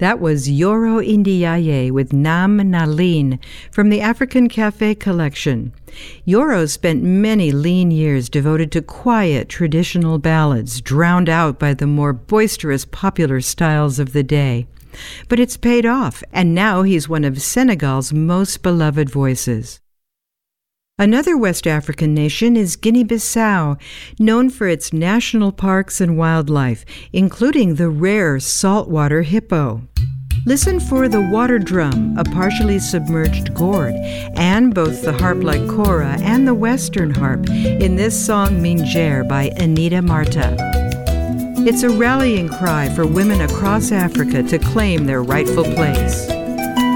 That was Yoro Indiaye with Nam Nalin from the African Cafe collection. Yoro spent many lean years devoted to quiet traditional ballads, drowned out by the more boisterous popular styles of the day. But it's paid off, and now he's one of Senegal's most beloved voices. Another West African nation is Guinea-Bissau, known for its national parks and wildlife, including the rare saltwater hippo. Listen for the water drum, a partially submerged gourd, and both the harp-like kora and the western harp in this song Minjer by Anita Marta. It's a rallying cry for women across Africa to claim their rightful place.